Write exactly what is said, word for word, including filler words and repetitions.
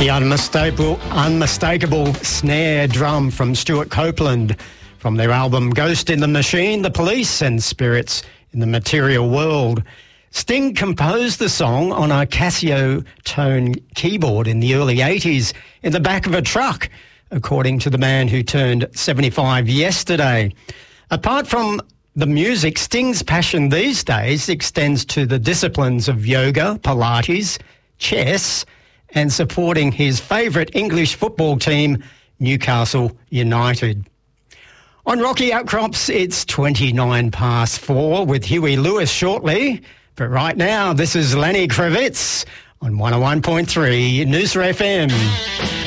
The unmistakable, unmistakable snare drum from Stuart Copeland from their album Ghost in the Machine, The Police and Spirits in the Material World. Sting composed the song on a Casio tone keyboard in the early eighties in the back of a truck, according to the man who turned seventy-five yesterday. Apart from the music, Sting's passion these days extends to the disciplines of yoga, Pilates, chess, and supporting his favourite English football team, Newcastle United. On Rocky Outcrops, it's twenty-nine past four with Huey Lewis shortly. But right now, this is Lenny Kravitz on one oh one point three Noosa F M.